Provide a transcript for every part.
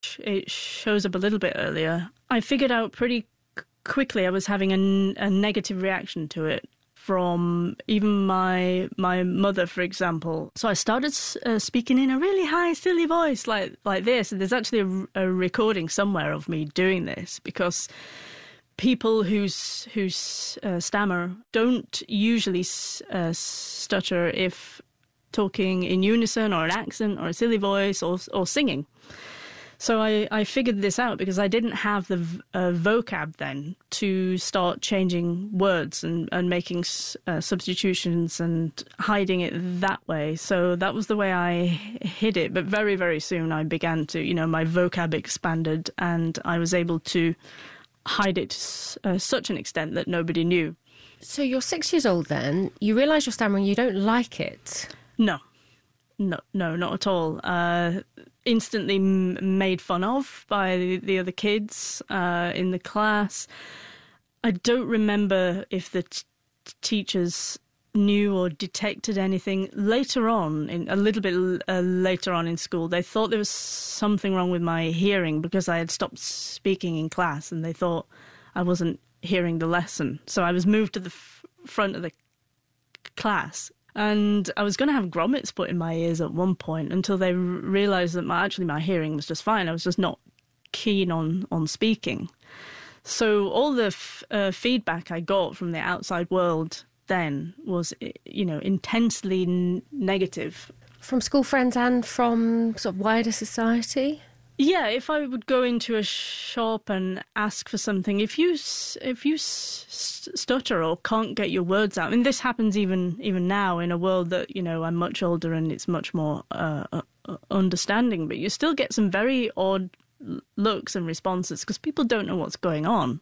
it shows up a little bit earlier. I figured out pretty quickly I was having a negative reaction to it from even my mother, for example. So I started speaking in a really high, silly voice like this. And there's actually a recording somewhere of me doing this, because people who stammer don't usually stutter if talking in unison or an accent or a silly voice or singing. So I figured this out because I didn't have the vocab then to start changing words and making substitutions and hiding it that way. So that was the way I hid it. But very, very soon I began to, my vocab expanded and I was able to hide it to such an extent that nobody knew. So you're 6 years old then. You realise you're stammering. You don't like it. No, not at all. Instantly made fun of by the other kids in the class. I don't remember if the teachers knew or detected anything. Later on, a little bit later on in school, they thought there was something wrong with my hearing because I had stopped speaking in class and they thought I wasn't hearing the lesson. So I was moved to the front of the class. And I was going to have grommets put in my ears at one point until they realised that my hearing was just fine. I was just not keen on speaking. So all the feedback I got from the outside world then was, intensely negative. From school friends and from sort of wider society? Yeah, if I would go into a shop and ask for something, if you stutter or can't get your words out, I mean, this happens even now in a world that, I'm much older and it's much more understanding, but you still get some very odd looks and responses because people don't know what's going on.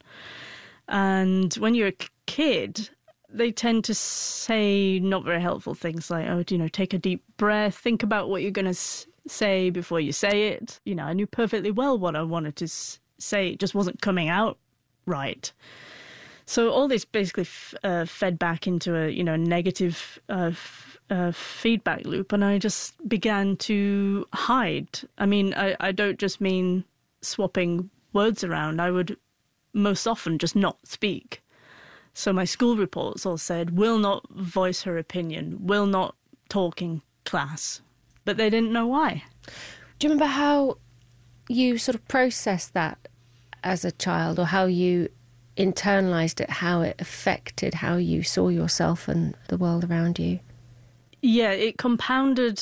And when you're a kid, they tend to say not very helpful things like, take a deep breath, think about what you're going to say before you say it. I knew perfectly well what I wanted to say. It just wasn't coming out right. So all this basically fed back into a negative feedback loop, and I just began to hide. I mean, I don't just mean swapping words around. I would most often just not speak. So my school reports all said, will not voice her opinion, will not talk in class. But they didn't know why. Do you remember how you sort of processed that as a child, or how you internalised it, how it affected how you saw yourself and the world around you? Yeah, it compounded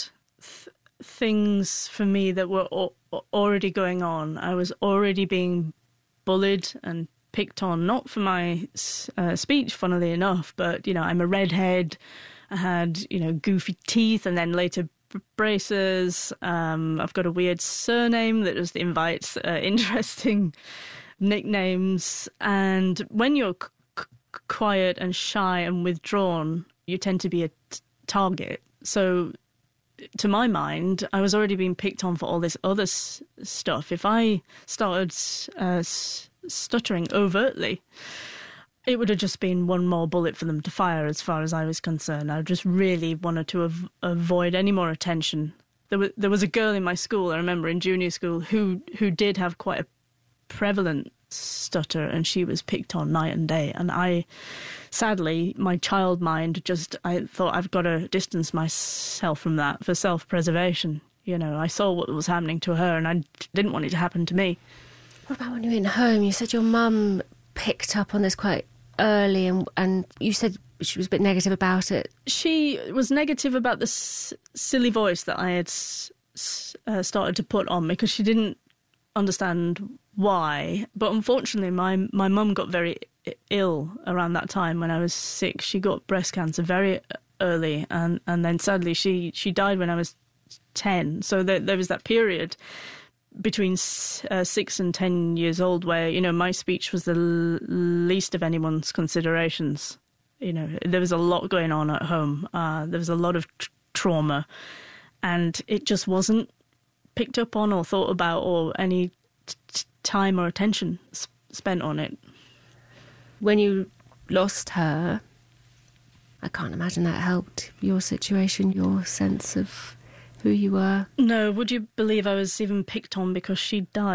things for me that were already going on. I was already being bullied and picked on, not for my speech, funnily enough, but, I'm a redhead. I had, goofy teeth and then later braces. I've got a weird surname that just invites interesting nicknames. And when you're quiet and shy and withdrawn, you tend to be a target. So to my mind, I was already being picked on for all this other stuff. If I started stuttering overtly, it would have just been one more bullet for them to fire as far as I was concerned. I just really wanted to avoid any more attention. There was a girl in my school, I remember in junior school, who did have quite a prevalent stutter, and she was picked on night and day. And sadly, my child mind I thought I've got to distance myself from that for self-preservation. I saw what was happening to her and I didn't want it to happen to me. What about when you were in home? You said your mum picked up on this quite early and you said she was a bit negative about it. She was negative about the silly voice that I had started to put on because she didn't understand why. But unfortunately, my mum got very ill around that time when I was 6. She got breast cancer very early and then sadly she died when I was 10. So there was that period between 6 and 10 years old where, my speech was the least of anyone's considerations. There was a lot going on at home. There was a lot of trauma and it just wasn't picked up on or thought about or any time or attention spent on it. When you lost her, I can't imagine that helped your situation, your sense of who you were? No, would you believe I was even picked on because she died?